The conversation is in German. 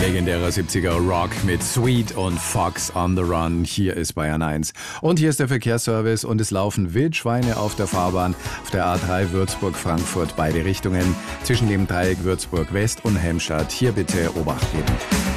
Legendärer 70er Rock mit Sweet und Fox on the Run. Hier ist Bayern 1. Und hier ist der Verkehrsservice und es laufen Wildschweine auf der Fahrbahn auf der A3 Würzburg-Frankfurt beide Richtungen zwischen dem Dreieck Würzburg West und Helmstadt. Hier bitte Obacht geben.